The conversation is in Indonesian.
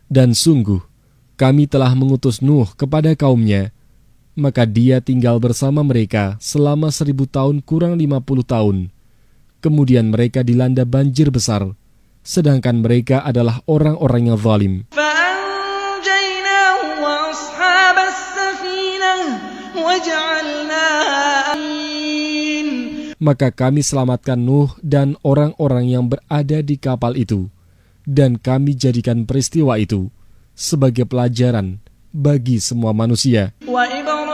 Dan sungguh, kami telah mengutus Nuh kepada kaumnya, maka dia tinggal bersama mereka selama 1000 tahun kurang 50 tahun. Kemudian mereka dilanda banjir besar, sedangkan mereka adalah orang-orang yang zalim. Maka kami selamatkan Nuh dan orang-orang yang berada di kapal itu, dan kami jadikan peristiwa itu sebagai pelajaran bagi semua manusia.